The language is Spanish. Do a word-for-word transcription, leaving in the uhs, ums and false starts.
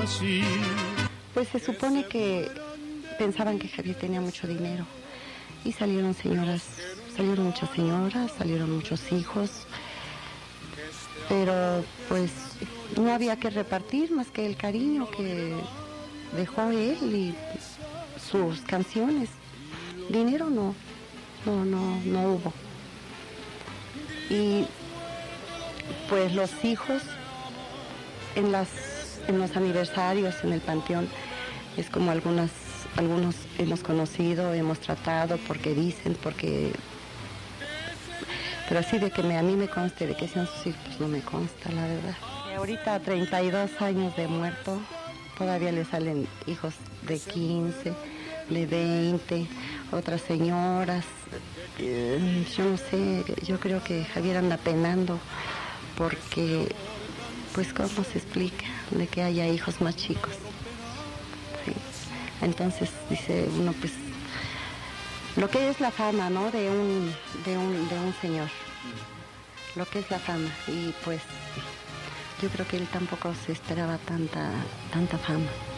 así. Pues se supone que pensaban que Javier tenía mucho dinero y salieron señoras, salieron muchas señoras, salieron muchos hijos, pero pues no había que repartir más que el cariño que dejó él y sus canciones. Dinero no, no, no, no hubo. Y pues los hijos en las en los aniversarios en el panteón es como algunas algunos hemos conocido, hemos tratado porque dicen, porque pero así de que me, a mí me conste de que sean sus hijos, pues no me consta, la verdad. Y ahorita treinta y dos años de muerto, todavía le salen hijos de quince, de veinte, otras señoras. Eh, yo no sé, yo creo que Javier anda penando porque, pues, ¿cómo se explica de que haya hijos más chicos? Sí. Entonces dice uno, pues, lo que es la fama, ¿no? De un, de un, de un señor, lo que es la fama. Y pues, yo creo que él tampoco se esperaba tanta, tanta fama.